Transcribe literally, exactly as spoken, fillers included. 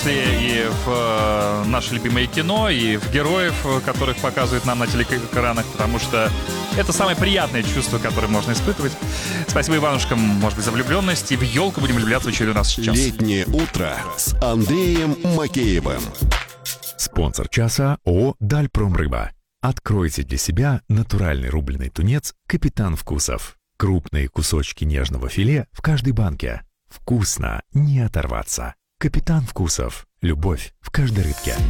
числе и в э, наше любимое кино, и в героев, которых показывают нам на телеэкранах, потому что это самое приятное чувство, которое можно испытывать. Спасибо Иванушкам, может быть, за влюбленность, и в елку будем влюбляться в очередной раз сейчас. Летнее утро с Андреем Макеевым. Спонсор часа ООО «Дальпромрыба». Откройте для себя натуральный рубленый тунец «Капитан Вкусов». Крупные кусочки нежного филе в каждой банке. Вкусно не оторваться. «Капитан Вкусов». Любовь в каждой рыбке.